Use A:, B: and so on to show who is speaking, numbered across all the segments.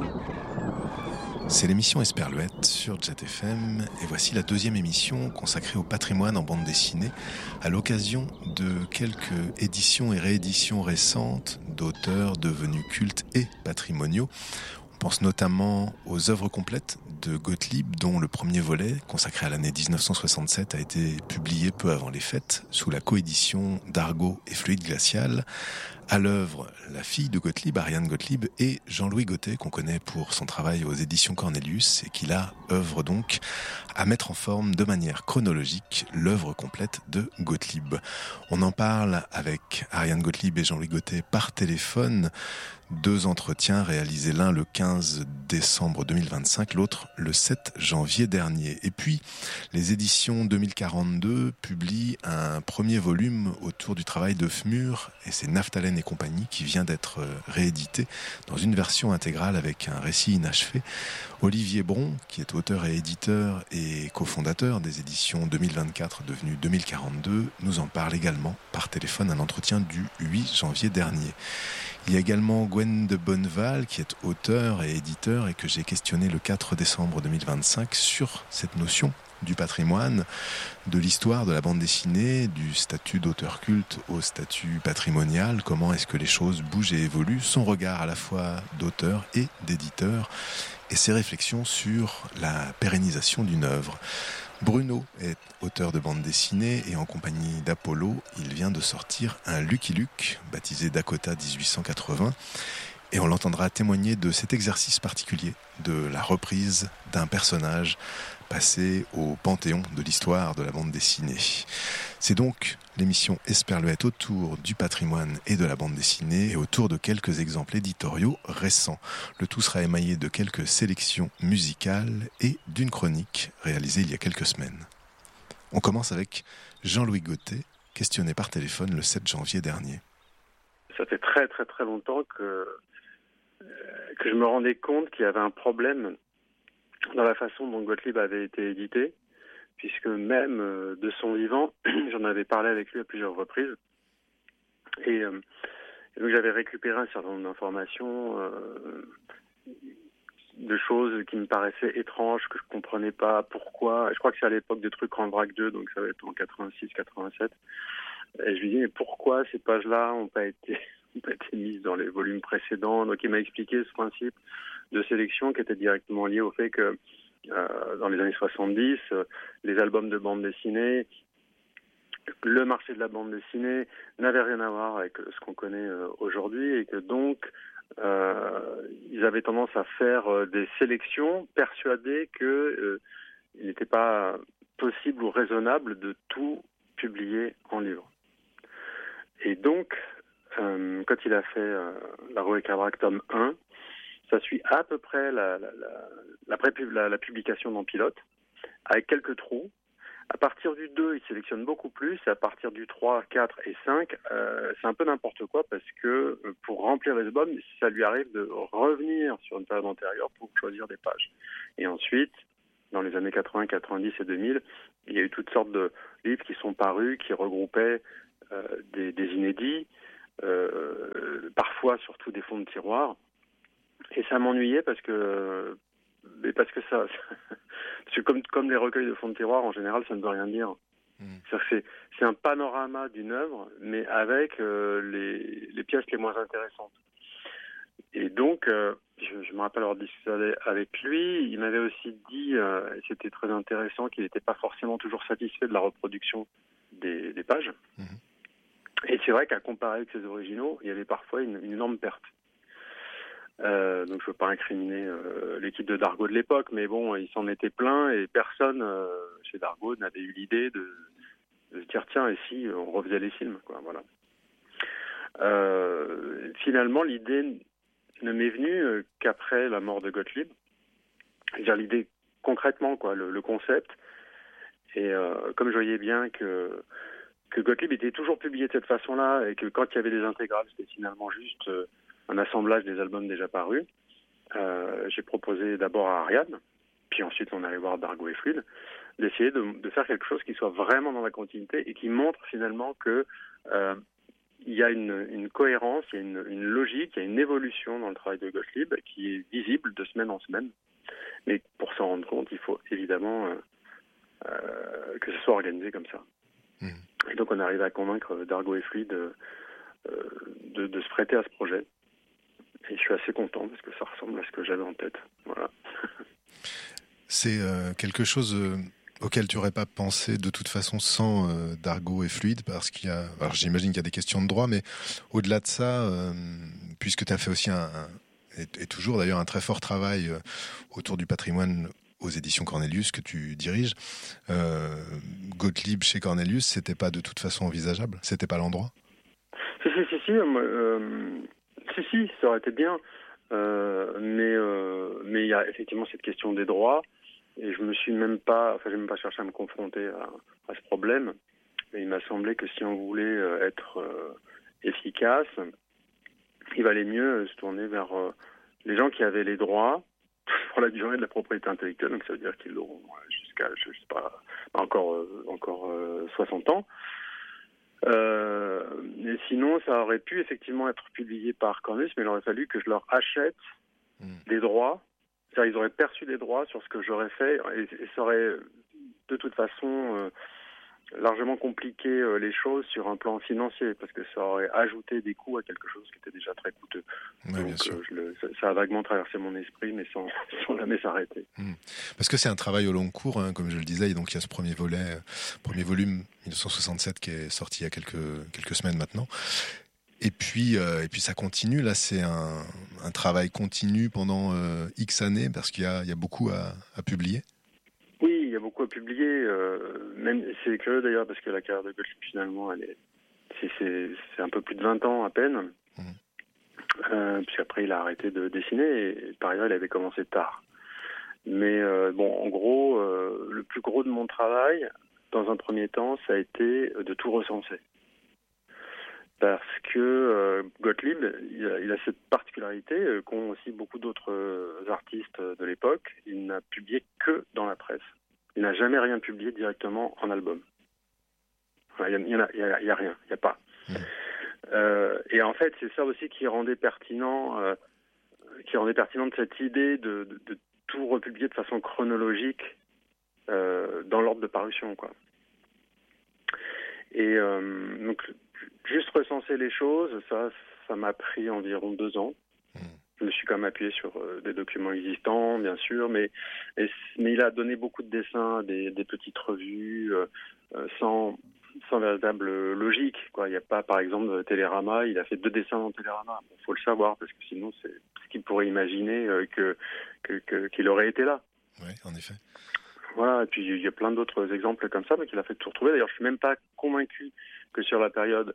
A: C'est l'émission Esperluette sur Jet FM et voici la deuxième émission consacrée au patrimoine en bande dessinée à l'occasion de quelques éditions et rééditions récentes d'auteurs devenus cultes et patrimoniaux. On pense notamment aux œuvres complètes de Gottlieb, dont le premier volet, consacré à l'année 1967, a été publié peu avant les fêtes, sous la coédition d'Argo et Fluide Glacial. À l'œuvre, la fille de Gottlieb, Ariane Gottlieb, et Jean-Louis Gauthier, qu'on connaît pour son travail aux éditions Cornelius, et qui là œuvre donc à mettre en forme de manière chronologique l'œuvre complète de Gottlieb. On en parle avec Ariane Gottlieb et Jean-Louis Gauthier par téléphone. Deux entretiens réalisés, l'un le 15 décembre 2025, l'autre le 7 janvier dernier. Et puis, les éditions 2042 publient un premier volume autour du travail de Fmur, et c'est Naftalen et compagnie qui vient d'être réédité dans une version intégrale avec un récit inachevé. Olivier Bron, qui est auteur et éditeur et cofondateur des éditions 2024 devenues 2042, nous en parle également par téléphone, un entretien du 8 janvier dernier. Il y a également Gwen de Bonneval, qui est auteur et éditeur et que j'ai questionné le 4 décembre 2025 sur cette notion du patrimoine, de l'histoire de la bande dessinée, du statut d'auteur culte au statut patrimonial, comment est-ce que les choses bougent et évoluent, son regard à la fois d'auteur et d'éditeur, et ses réflexions sur la pérennisation d'une œuvre. Bruno est auteur de bande dessinée et en compagnie d'Apollo, il vient de sortir un Lucky Luke, baptisé Dakota 1880, et on l'entendra témoigner de cet exercice particulier, de la reprise d'un personnage passé au panthéon de l'histoire de la bande dessinée. C'est donc l'émission Esperluette autour du patrimoine et de la bande dessinée et autour de quelques exemples éditoriaux récents. Le tout sera émaillé de quelques sélections musicales et d'une chronique réalisée il y a quelques semaines. On commence avec Jean-Louis Gauthier, questionné par téléphone le 7 janvier dernier.
B: Ça fait très très très longtemps que je me rendais compte qu'il y avait un problème dans la façon dont Gottlieb avait été édité, puisque même de son vivant, j'en avais parlé avec lui à plusieurs reprises, et donc j'avais récupéré un certain nombre d'informations, de choses qui me paraissaient étranges, que je comprenais pas pourquoi. Je crois que c'est à l'époque de Trucs en vrac 2, donc ça va être en 86-87. Et je lui dis, mais pourquoi ces pages-là n'ont pas été mises dans les volumes précédents? Donc il m'a expliqué ce principe de sélection qui était directement lié au fait que dans les années 70, les albums de bande dessinée, le marché de la bande dessinée n'avait rien à voir avec ce qu'on connaît aujourd'hui, et que donc ils avaient tendance à faire des sélections persuadés que il n'était pas possible ou raisonnable de tout publier en livre. Et donc, quand il a fait Largo et Cabrac tome 1, ça suit à peu près la publication dans Pilote, avec quelques trous. À partir du 2, il sélectionne beaucoup plus. À partir du 3, 4 et 5, c'est un peu n'importe quoi, parce que pour remplir les albums, ça lui arrive de revenir sur une période antérieure pour choisir des pages. Et ensuite, dans les années 80, 90 et 2000, il y a eu toutes sortes de livres qui sont parus, qui regroupaient des inédits, parfois surtout des fonds de tiroir. Et ça m'ennuyait parce que ça, parce que comme les recueils de fonds de tiroir, en général, ça ne veut rien dire. C'est un panorama d'une œuvre, mais avec les pièces les moins intéressantes. Et donc, je me rappelle avoir discuté avec lui, il m'avait aussi dit, et c'était très intéressant, qu'il n'était pas forcément toujours satisfait de la reproduction des pages. Et c'est vrai qu'à comparer avec ses originaux, il y avait parfois une énorme perte. Donc je veux pas incriminer l'équipe de Dargaud de l'époque, mais bon, il s'en était plein et personne chez Dargaud n'avait eu l'idée de se dire tiens, et si on refaisait les films, quoi, voilà. Finalement, l'idée ne m'est venue qu'après la mort de Gottlieb. C'est-à-dire l'idée concrètement, quoi, le concept. Et comme je voyais bien que Gottlieb était toujours publié de cette façon-là, et que quand il y avait des intégrales, c'était finalement juste un assemblage des albums déjà parus. J'ai proposé d'abord à Ariane, puis ensuite on allait voir Dargo et Fluide, d'essayer de faire quelque chose qui soit vraiment dans la continuité et qui montre finalement que il y a une cohérence, il y a une logique, il y a une évolution dans le travail de Gottlieb qui est visible de semaine en semaine. Mais pour s'en rendre compte, il faut évidemment que ce soit organisé comme ça. Et donc on arrive à convaincre Dargaud et Fluide de se prêter à ce projet. Et je suis assez content parce que ça ressemble à ce que j'avais en tête. Voilà.
A: C'est quelque chose auquel tu n'aurais pas pensé de toute façon sans Dargaud et Fluide, parce qu'il y a... Alors j'imagine qu'il y a des questions de droit, mais au-delà de ça, puisque tu as fait aussi et toujours d'ailleurs un très fort travail autour du patrimoine aux éditions Cornelius que tu diriges, Gottlieb chez Cornelius, c'était pas de toute façon envisageable? C'était pas l'endroit?
B: Si, ça aurait été bien. Mais il y a effectivement cette question des droits. Et je me suis j'ai même pas cherché à me confronter à ce problème. Mais il m'a semblé que si on voulait être efficace, il valait mieux se tourner vers les gens qui avaient les droits pour la durée de la propriété intellectuelle. Donc ça veut dire qu'ils l'auront jusqu'à, je sais pas, encore 60 ans. Et sinon, ça aurait pu effectivement être publié par Cornelius, mais il aurait fallu que je leur achète des droits. C'est-à-dire, ils auraient perçu des droits sur ce que j'aurais fait, et ça aurait de toute façon largement compliqué les choses sur un plan financier, parce que ça aurait ajouté des coûts à quelque chose qui était déjà très coûteux.
A: Ouais, donc
B: ça a vaguement traversé mon esprit, mais sans jamais s'arrêter.
A: Parce que c'est un travail au long cours, hein, comme je le disais, et donc il y a ce premier volume 1967 qui est sorti il y a quelques semaines maintenant. Et puis ça continue. Là, c'est un travail continu pendant X années, parce qu'il y a beaucoup à publier.
B: Oui, il y a beaucoup à publier. Même c'est curieux d'ailleurs, parce que la carrière de Gottlieb, finalement, c'est un peu plus de 20 ans à peine. Puisqu'après, il a arrêté de dessiner, et par ailleurs, il avait commencé tard. Mais en gros, le plus gros de mon travail, dans un premier temps, ça a été de tout recenser. Parce que Gottlieb, il a cette particularité qu'ont aussi beaucoup d'autres artistes de l'époque. Il n'a publié que dans la presse. Il n'a jamais rien publié directement en album. Il n'y a rien, il n'y a pas. Et en fait, c'est ça aussi qui rendait pertinente cette idée de tout republier de façon chronologique dans l'ordre de parution, quoi. Et donc, juste recenser les choses, ça m'a pris environ 2 ans. Je me suis quand même appuyé sur des documents existants, bien sûr, mais il a donné beaucoup de dessins, des petites revues, sans véritable logique, quoi. Il n'y a pas, par exemple, Télérama, il a fait 2 dessins dans Télérama. Il faut le savoir, parce que sinon, c'est ce qu'il pourrait imaginer qu'il aurait été là.
A: Oui, en effet.
B: Voilà, et puis il y a plein d'autres exemples comme ça, mais qu'il a fait tout retrouver. D'ailleurs, je suis même pas convaincu que sur la période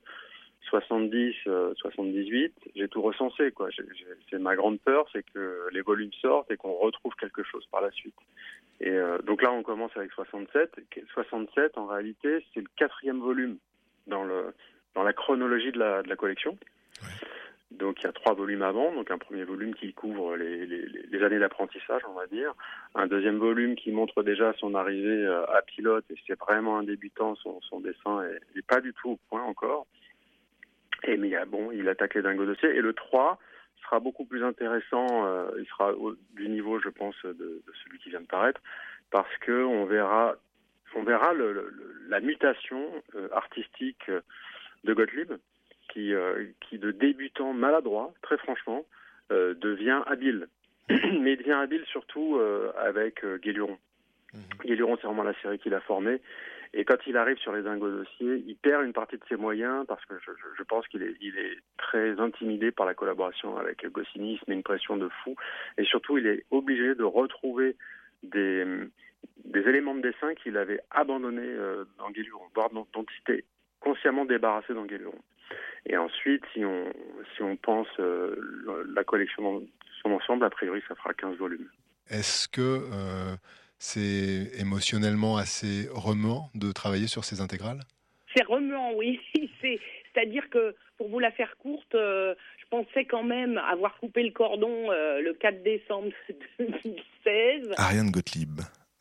B: 70-78, j'ai tout recensé, quoi. C'est ma grande peur, c'est que les volumes sortent et qu'on retrouve quelque chose par la suite. Et donc là, on commence avec 67. 67, en réalité, c'est le 4e volume dans la chronologie de la collection. Ouais. Donc il y a 3 volumes avant, donc un premier volume qui couvre les années d'apprentissage, on va dire. Un deuxième volume qui montre déjà son arrivée à pilote, et c'est vraiment un débutant, son dessin est pas du tout au point encore. Mais il attaque les dingos dossiers. Et le 3 sera beaucoup plus intéressant, il sera du niveau, je pense, de celui qui vient de paraître, parce que on verra la mutation artistique de Gottlieb, qui de débutant maladroit, très franchement, devient habile. Mais il devient habile surtout avec Guéluron. Guéluron, c'est vraiment la série qu'il a formée. Et quand il arrive sur les dingos dossiers, il perd une partie de ses moyens, parce que je pense qu'il est très intimidé par la collaboration avec Goscinny, il se met une pression de fou. Et surtout, il est obligé de retrouver des éléments de dessin qu'il avait abandonnés dans Guéluron, voire dont il s'était consciemment débarrassé dans Guéluron. Et ensuite, si on pense la collection dans son ensemble, a priori, ça fera 15 volumes.
A: Est-ce que c'est émotionnellement assez remuant de travailler sur ces intégrales?
C: C'est remuant, oui. C'est-à-dire que, pour vous la faire courte, je pensais quand même avoir coupé le cordon le 4 décembre 2016.
A: Ariane Gottlieb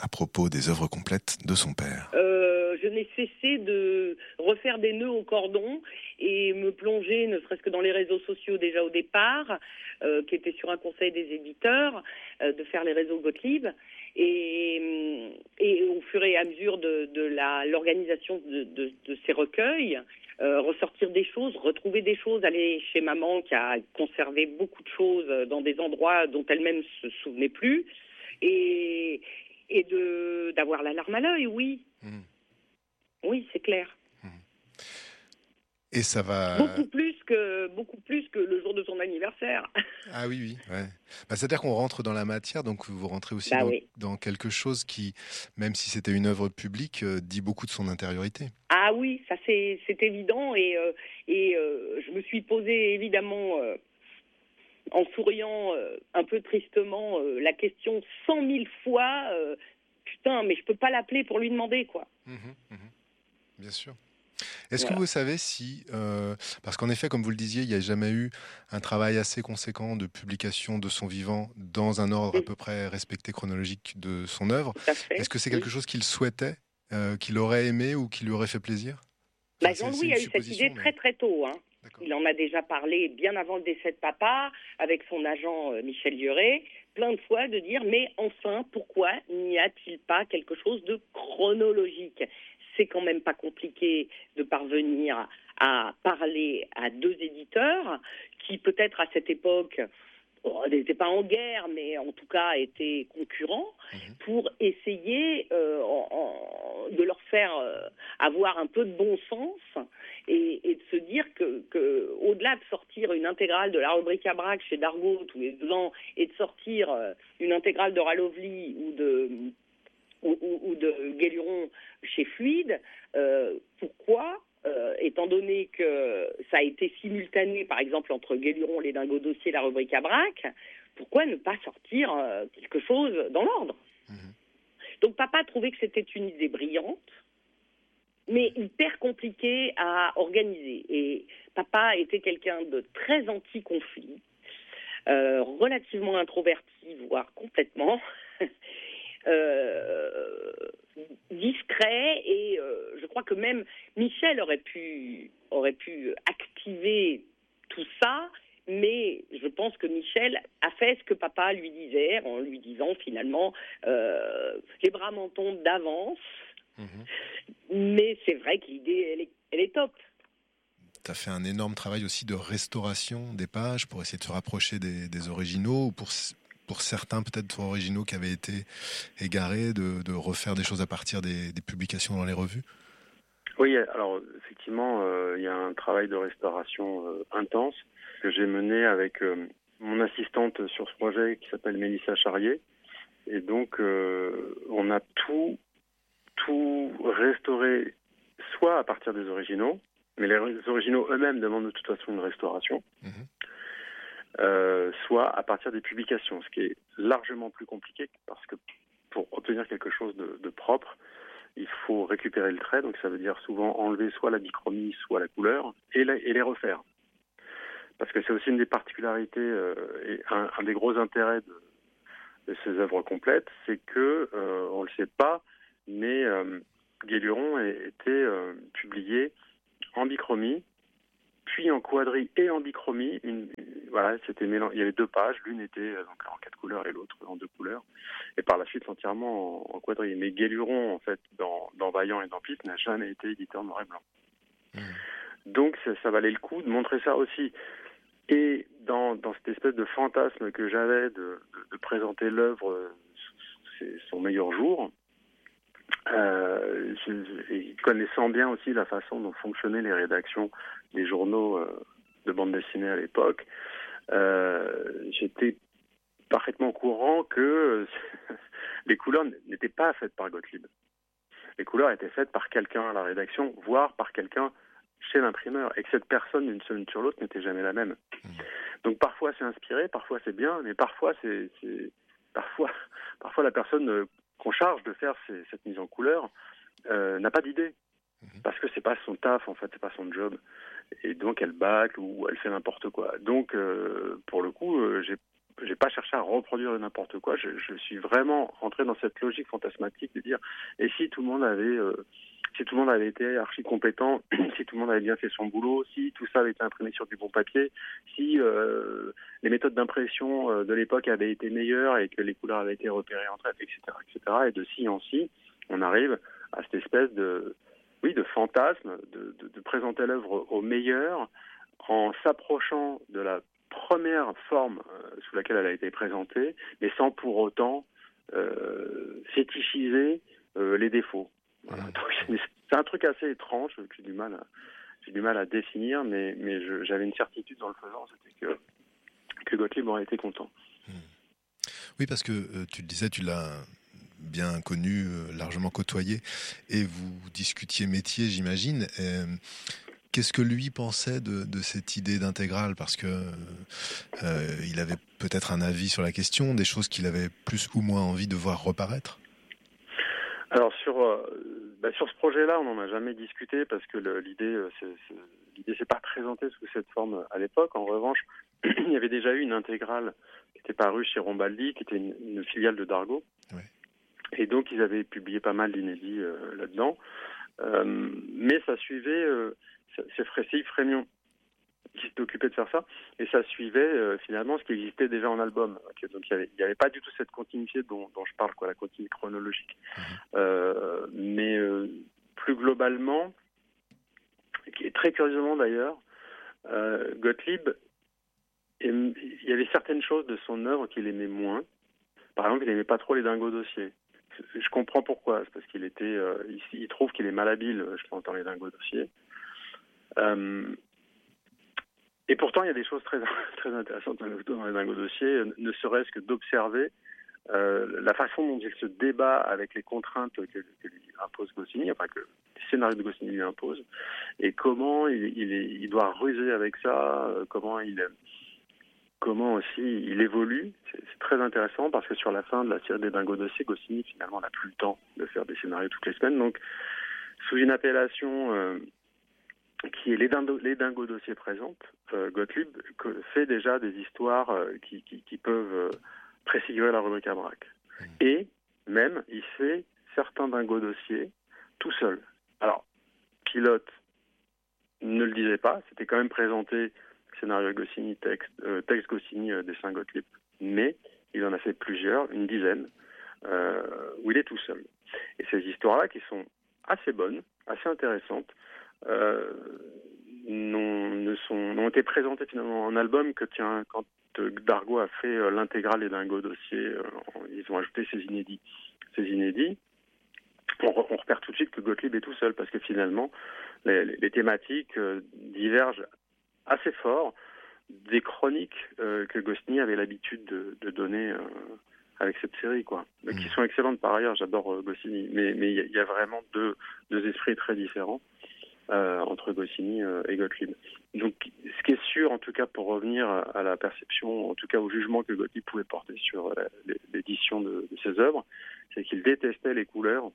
A: à propos des œuvres complètes de son père.
C: Je n'ai cessé de refaire des nœuds au cordon et me plonger, ne serait-ce que dans les réseaux sociaux déjà au départ, qui était sur un conseil des éditeurs, de faire les réseaux Gottlieb. Et au fur et à mesure de l'organisation de ces recueils, ressortir des choses, retrouver des choses, aller chez maman qui a conservé beaucoup de choses dans des endroits dont elle-même se souvenait plus, et d'avoir la larme à l'œil, oui. Oui, c'est clair.
A: Et ça va...
C: Beaucoup plus que le jour de son anniversaire.
A: Ah oui, ouais. C'est-à-dire qu'on rentre dans la matière, donc vous rentrez aussi dans quelque chose qui, même si c'était une œuvre publique, dit beaucoup de son intériorité.
C: Ah oui, ça c'est évident, et je me suis posé évidemment, en souriant un peu tristement, la question 100 000 fois, putain, mais je peux pas l'appeler pour lui demander, quoi.
A: Bien sûr. Est-ce que vous savez si, parce qu'en effet, comme vous le disiez, il n'y a jamais eu un travail assez conséquent de publication de son vivant dans un ordre à peu près respecté chronologique de son œuvre. Est-ce que c'est quelque chose qu'il souhaitait, qu'il aurait aimé ou qui lui aurait fait plaisir?
C: Jean-Louis a eu cette idée très très tôt. Il en a déjà parlé bien avant le décès de papa, avec son agent Michel Lieuret, plein de fois, de dire mais enfin, pourquoi n'y a-t-il pas quelque chose de chronologique? C'est quand même pas compliqué de parvenir à parler à deux éditeurs qui, peut-être à cette époque, n'étaient pas en guerre, mais en tout cas étaient concurrents, pour essayer de leur faire avoir un peu de bon sens et de se dire que au-delà de sortir une intégrale de la rubrique à braque chez Dargaud tous les 2 ans et de sortir une intégrale de Ralovli ou de Guéluron chez Fluide, pourquoi, étant donné que ça a été simultané, par exemple, entre Guéluron, les Dingos Dossiers et la rubrique à braque, pourquoi ne pas sortir quelque chose dans l'ordre? Donc papa trouvait que c'était une idée brillante, mais hyper compliquée à organiser. Et papa était quelqu'un de très anti-conflit, relativement introverti, voire complètement... discret, et je crois que même Michel aurait pu activer tout ça, mais je pense que Michel a fait ce que papa lui disait, en lui disant finalement les bras m'en tombent d'avance, mais c'est vrai que l'idée elle est top.
A: Tu as fait un énorme travail aussi de restauration des pages pour essayer de se rapprocher des originaux, ou pour certains peut-être originaux qui avaient été égarés, de refaire des choses à partir des publications dans les revues?
B: Oui, alors effectivement, il y a un travail de restauration intense que j'ai mené avec mon assistante sur ce projet qui s'appelle Mélissa Charrier. Et donc, on a tout restauré, soit à partir des originaux, mais les originaux eux-mêmes demandent de toute façon une restauration. Soit à partir des publications, ce qui est largement plus compliqué parce que pour obtenir quelque chose de propre, il faut récupérer le trait, donc ça veut dire souvent enlever soit la bichromie, soit la couleur, et les refaire. Parce que c'est aussi une des particularités et un des gros intérêts de ces œuvres complètes, c'est que, on le sait pas, mais Guéluron a été publié en bichromie, puis en quadri et en bichromie. Voilà, c'était il y avait 2 pages, l'une était donc en 4 couleurs et l'autre en 2 couleurs, et par la suite entièrement en quadri. Mais Guéluron, en fait, dans Vaillant et dans Pipe, n'a jamais été éditeur noir et blanc. Donc ça valait le coup de montrer ça aussi. Et dans cette espèce de fantasme que j'avais de présenter l'œuvre sous son meilleur jour, et connaissant bien aussi la façon dont fonctionnaient les rédactions des journaux de bande dessinée à l'époque, j'étais parfaitement au courant que les couleurs n'étaient pas faites par Gottlieb. Les couleurs étaient faites par quelqu'un à la rédaction, voire par quelqu'un chez l'imprimeur, et que cette personne, d'une semaine sur l'autre, n'était jamais la même. Donc parfois c'est inspiré, parfois c'est bien, mais parfois parfois la personne qu'on charge de faire cette mise en couleur n'a pas d'idée, parce que c'est pas son taf, en fait, c'est pas son job, et donc elle bâcle ou elle fait n'importe quoi. Donc pour le coup, j'ai pas cherché à reproduire n'importe quoi. Je suis vraiment rentré dans cette logique fantasmatique de dire, et si tout le monde avait été archi compétent, si tout le monde avait bien fait son boulot, si tout ça avait été imprimé sur du bon papier, si les méthodes d'impression de l'époque avaient été meilleures et que les couleurs avaient été repérées entre elles, etc., etc. Et de ci en ci, on arrive à cette espèce de fantasme de présenter l'œuvre au meilleur en s'approchant de la première forme sous laquelle elle a été présentée, mais sans pour autant fétichiser les défauts. Voilà. Donc, c'est un truc assez étrange que j'ai du mal à définir, mais j'avais une certitude dans le faisant, c'était que Gottlieb aurait été content.
A: Oui, parce que tu le disais, tu l'as bien connu, largement côtoyé, et vous discutiez métier, j'imagine. Qu'est-ce que lui pensait de cette idée d'intégrale? Parce que il avait peut-être un avis sur la question, des choses qu'il avait plus ou moins envie de voir reparaître.
B: Alors sur ce projet-là, on n'en a jamais discuté parce que l'idée s'est pas présentée sous cette forme à l'époque. En revanche, il y avait déjà eu une intégrale qui était parue chez Rombaldi, qui était une filiale de Dargaud. Ouais. Et donc ils avaient publié pas mal d'inédits là-dedans. Mais ça suivait, c'est Yves Frémion qui s'était occupé de faire ça, et ça suivait finalement ce qui existait déjà en album. Donc il y avait pas du tout cette continuité dont je parle, la continuité chronologique. Mais plus globalement, et très curieusement d'ailleurs, Gottlieb, il y avait certaines choses de son œuvre qu'il aimait moins. Par exemple, il n'aimait pas trop les dingos dossiers. Je comprends pourquoi. C'est parce qu'il était, il trouve qu'il est malhabile, je pense, dans les dingos dossiers. Et pourtant, il y a des choses très, très intéressantes dans les dingos dossiers, ne serait-ce que d'observer la façon dont il se débat avec les contraintes que lui impose Goscinny, enfin que les scénarios de Goscinny lui imposent, et comment il doit ruser avec ça, comment aussi il évolue. C'est très intéressant parce que sur la fin de la série des dingos dossiers, Goscinny finalement n'a plus le temps de faire des scénarios toutes les semaines. Donc, sous une appellation qui est les dingos dossiers présentes, Gottlieb fait déjà des histoires qui peuvent préfigurer la rubrique à braque. Et même, il fait certains dingos dossiers tout seul. Alors, Pilote ne le disait pas, c'était quand même présenté scénario Goscinny, texte Goscinny, dessin Gottlieb, mais il en a fait plusieurs, une dizaine, où il est tout seul. Et ces histoires-là, qui sont assez bonnes, assez intéressantes, n'ont été présentées finalement en album que quand Dargaud a fait l'intégrale des dingos dossiers, ils ont ajouté ces inédits. Ces inédits, on repère tout de suite que Gottlieb est tout seul, parce que finalement, les thématiques divergent assez fort des chroniques que Goscinny avait l'habitude de donner avec cette série, qui sont excellentes par ailleurs. J'adore Goscinny, mais il y a vraiment deux esprits très différents entre Goscinny et Gottlieb. Donc, ce qui est sûr, en tout cas, pour revenir à la perception, en tout cas au jugement que Gottlieb pouvait porter sur l'édition de ses œuvres, c'est qu'il détestait les couleurs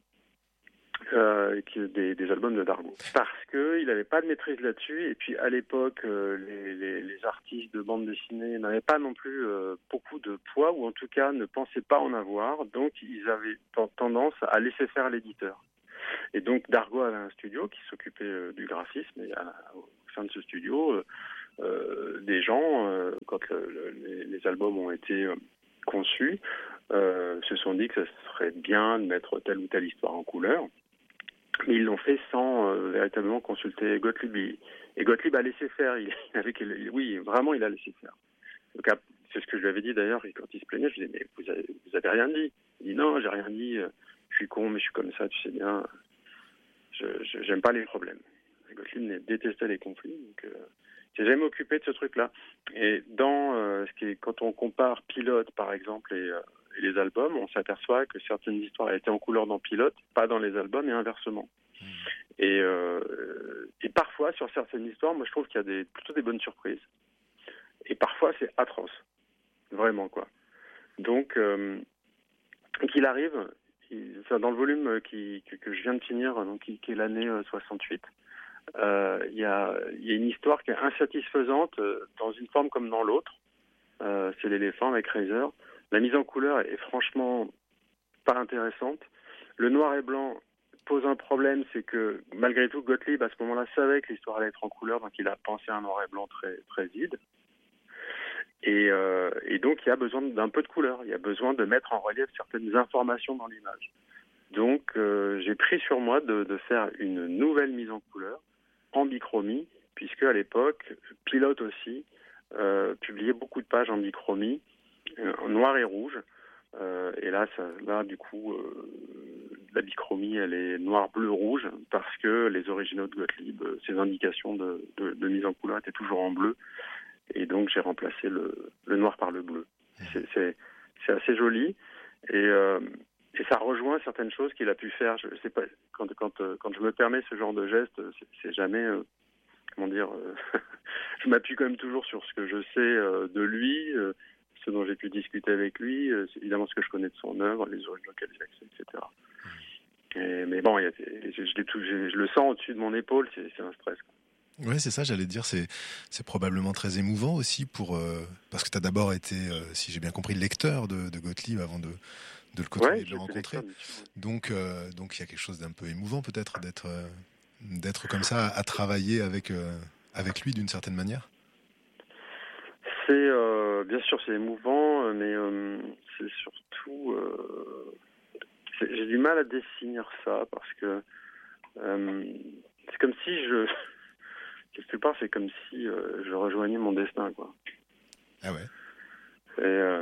B: des albums de Dargaud, parce qu'il n'avait pas de maîtrise là-dessus. Et puis à l'époque, les artistes de bande dessinée n'avaient pas non plus beaucoup de poids, ou en tout cas ne pensaient pas en avoir, donc ils avaient tendance à laisser faire l'éditeur. Et donc Dargaud avait un studio qui s'occupait du graphisme, et au sein de ce studio, des gens, quand les albums ont été conçus, se sont dit que ce serait bien de mettre telle ou telle histoire en couleur. Mais ils l'ont fait sans véritablement consulter Gottlieb. Et Gottlieb a laissé faire. Oui, vraiment, il a laissé faire. Donc, c'est ce que je lui avais dit d'ailleurs, et quand il se plaignait, je lui disais, mais vous avez rien dit. Il dit, non, j'ai rien dit, je suis con, mais je suis comme ça, tu sais bien. J'aime pas les problèmes. Et Gottlieb détestait les conflits, donc j'ai jamais occupé de ce truc-là. Et quand on compare Pilote, par exemple, et les albums, on s'aperçoit que certaines histoires étaient en couleur dans Pilote, pas dans les albums, et inversement. Et parfois, sur certaines histoires, moi je trouve qu'il y a plutôt des bonnes surprises. Et parfois, c'est atroce. Vraiment, Donc, qu'il arrive, dans le volume que je viens de finir, donc, qui est l'année 68, il y a une histoire qui est insatisfaisante dans une forme comme dans l'autre. c'est l'éléphant avec Razer. La mise en couleur est franchement pas intéressante. Le noir et blanc pose un problème, c'est que malgré tout, Gottlieb à ce moment-là savait que l'histoire allait être en couleur, donc il a pensé à un noir et blanc très, très vide. Et donc il y a besoin d'un peu de couleur, il y a besoin de mettre en relief certaines informations dans l'image. Donc j'ai pris sur moi de faire une nouvelle mise en couleur en bichromie, puisque à l'époque, Pilote aussi publiait beaucoup de pages en bichromie, en noir et rouge. Et là, du coup, la bichromie, elle est noir, bleu, rouge, parce que les originaux de Gottlieb, ces indications de mise en couleur étaient toujours en bleu. Et donc, j'ai remplacé le noir par le bleu. C'est assez joli. Et ça rejoint certaines choses qu'il a pu faire. Je sais pas, quand je me permets ce genre de geste, c'est jamais... comment dire je m'appuie quand même toujours sur ce que je sais de lui, ce dont j'ai pu discuter avec lui, évidemment ce que je connais de son œuvre, les originaux auxquels j'ai accès, etc. Mais bon, je le sens au-dessus de mon épaule, c'est un stress.
A: Oui, c'est ça, j'allais dire, c'est probablement très émouvant aussi parce que tu as d'abord été, si j'ai bien compris, lecteur de Gottlieb avant de le côtoyer, de le rencontrer. Donc il y a quelque chose d'un peu émouvant peut-être d'être comme ça à travailler avec lui d'une certaine manière.
B: C'est bien sûr c'est émouvant, mais c'est surtout j'ai du mal à définir ça parce que c'est comme si quelque part c'est comme si je rejoignais mon destin, quoi.
A: Ah ouais.
B: Et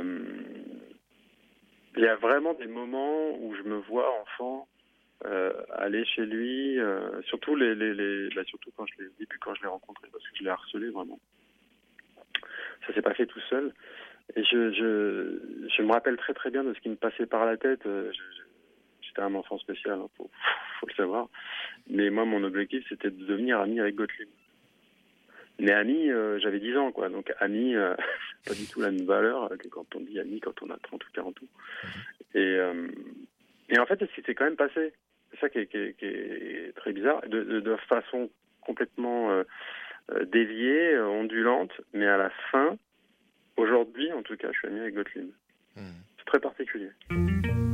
B: il y a vraiment des moments où je me vois enfant aller chez lui, surtout surtout quand je l'ai rencontré, parce que je l'ai harcelé vraiment. Ça s'est pas fait tout seul. Et je me rappelle très très bien de ce qui me passait par la tête. J'étais un enfant spécial, hein, faut le savoir. Mais moi, mon objectif, c'était de devenir ami avec Gottlieb. Mais ami, j'avais 10 ans, quoi. Donc ami, c'est pas du tout la même valeur que quand on dit ami quand on a 30 ou 40 ans. Et en fait, ce qui s'est quand même passé, c'est ça qui est très bizarre, de façon complètement déviée, ondulante, mais à la fin, aujourd'hui, en tout cas, je suis ami avec Gottlieb. C'est très particulier.